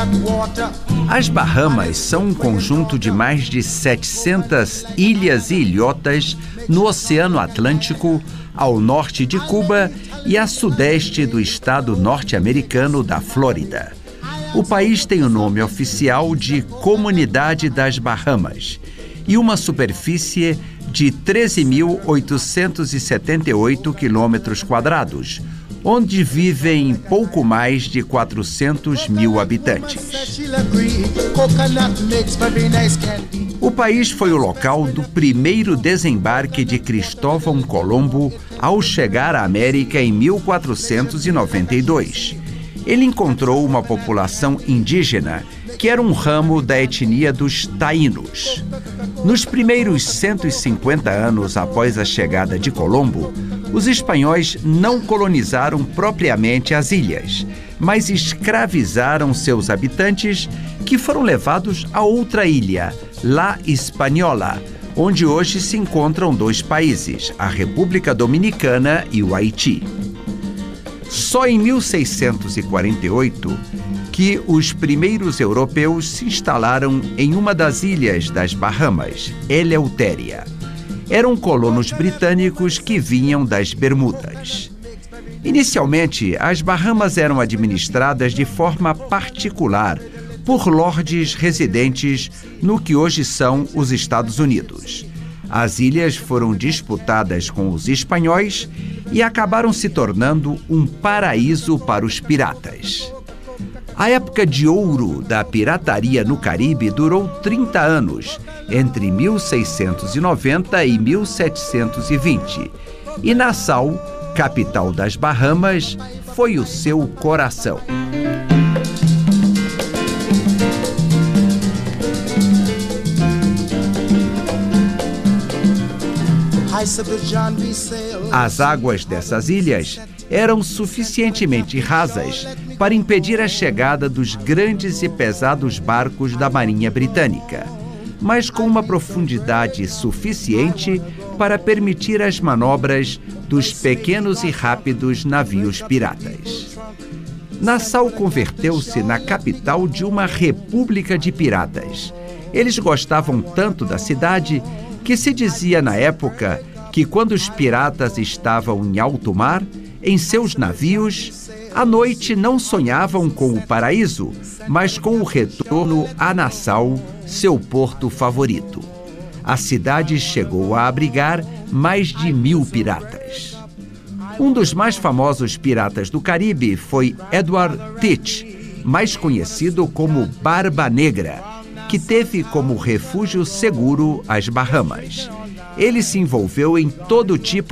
As Bahamas são um conjunto de mais de 700 ilhas e ilhotas no Oceano Atlântico, ao norte de Cuba e a sudeste do estado norte-americano da Flórida. O país tem o nome oficial de Comunidade das Bahamas e uma superfície de 13.878 quilômetros quadrados, onde vivem pouco mais de 400 mil habitantes. O país foi o local do primeiro desembarque de Cristóvão Colombo ao chegar à América em 1492. Ele encontrou uma população indígena que era um ramo da etnia dos taínos. Nos primeiros 150 anos após a chegada de Colombo, os espanhóis não colonizaram propriamente as ilhas, mas escravizaram seus habitantes, que foram levados a outra ilha, La Hispaniola, onde hoje se encontram dois países, a República Dominicana e o Haiti. Só em 1648 que os primeiros europeus se instalaram em uma das ilhas das Bahamas, Eleutéria. Eram colonos britânicos que vinham das Bermudas. Inicialmente, as Bahamas eram administradas de forma particular por lordes residentes no que hoje são os Estados Unidos. As ilhas foram disputadas com os espanhóis e acabaram se tornando um paraíso para os piratas. A época de ouro da pirataria no Caribe durou 30 anos, entre 1690 e 1720, e Nassau, capital das Bahamas, foi o seu coração. As águas dessas ilhas eram suficientemente rasas para impedir a chegada dos grandes e pesados barcos da Marinha Britânica, mas com uma profundidade suficiente para permitir as manobras dos pequenos e rápidos navios piratas. Nassau converteu-se na capital de uma república de piratas. Eles gostavam tanto da cidade que se dizia na época que quando os piratas estavam em alto mar, em seus navios, à noite não sonhavam com o paraíso, mas com o retorno a Nassau, seu porto favorito. A cidade chegou a abrigar mais de 1000 piratas. Um dos mais famosos piratas do Caribe foi Edward Teach, mais conhecido como Barba Negra, que teve como refúgio seguro as Bahamas. Ele se envolveu em todo tipo